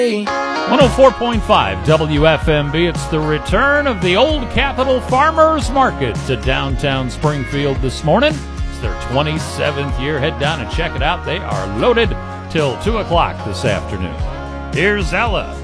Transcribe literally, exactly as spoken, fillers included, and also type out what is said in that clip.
one oh four point five W F M B. It's the return of the Old Capitol Farmers Market to downtown Springfield this morning. It's their twenty-seventh year. Head down and check it out. They are loaded till two o'clock this afternoon. Here's Ella.